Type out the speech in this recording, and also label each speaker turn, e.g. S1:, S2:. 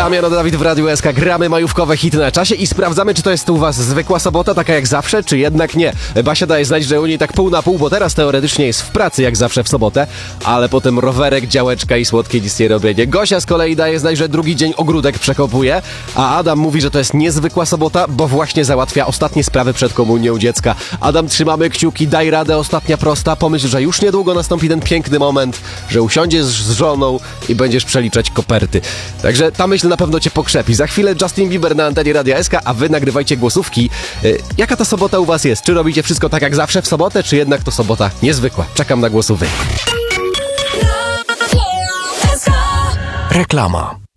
S1: Damian Dawid w Radiu SK. Gramy majówkowe hity na czasie i sprawdzamy, czy to jest u was zwykła sobota, taka jak zawsze, czy jednak nie. Basia daje znać, że u niej tak pół na pół, bo teraz teoretycznie jest w pracy jak zawsze w sobotę, ale potem rowerek, działeczka i słodkie nic nie robienie. Gosia z kolei daje znać, że drugi dzień ogródek przekopuje, a Adam mówi, że to jest niezwykła sobota, bo właśnie załatwia ostatnie sprawy przed komunią dziecka. Adam, trzymamy kciuki, daj radę, ostatnia prosta. Pomyśl, że już niedługo nastąpi ten piękny moment, że usiądziesz z żoną i będziesz przeliczać koperty. Także ta myśl na pewno cię pokrzepi. Za chwilę Justin Bieber na antenie Radia SK, a wy nagrywajcie głosówki. Jaka ta sobota u was jest? Czy robicie wszystko tak jak zawsze w sobotę, czy jednak to sobota niezwykła? Czekam na głosówki.
S2: Reklama.